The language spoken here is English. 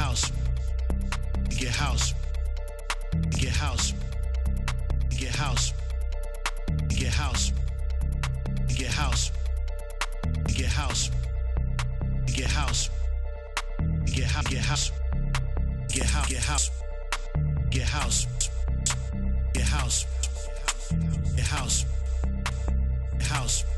house. Get house. Get house. Get house. Get house. Get house. Get house. Get house. Get house. Get house. Get house. Get house. Get house. Get house. Get house. Get house.